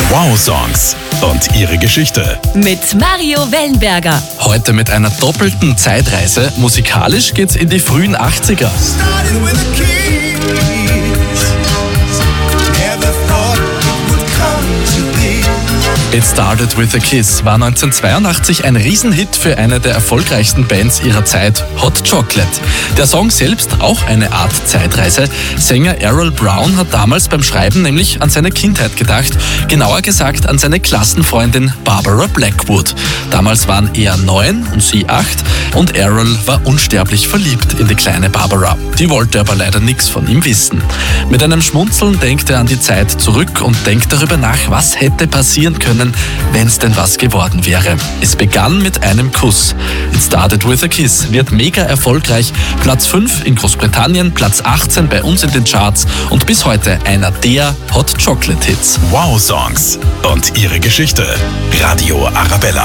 Wow-Songs und ihre Geschichte. Mit Mario Wellenberger. Heute mit einer doppelten Zeitreise. Musikalisch geht's in die frühen 80er. It Started With a Kiss war 1982 ein Riesenhit für eine der erfolgreichsten Bands ihrer Zeit, Hot Chocolate. Der Song selbst auch eine Art Zeitreise. Sänger Errol Brown hat damals beim Schreiben nämlich an seine Kindheit gedacht, genauer gesagt an seine Klassenfreundin Barbara Blackwood. Damals waren er 9 und sie 8 und Errol war unsterblich verliebt in die kleine Barbara. Die wollte aber leider nichts von ihm wissen. Mit einem Schmunzeln denkt er an die Zeit zurück und denkt darüber nach, was hätte passieren können, wenn es denn was geworden wäre. Es begann mit einem Kuss. It Started With a Kiss wird mega erfolgreich. Platz 5 in Großbritannien, Platz 18 bei uns in den Charts und bis heute einer der Hot Chocolate Hits. Wow-Songs und ihre Geschichte. Radio Arabella.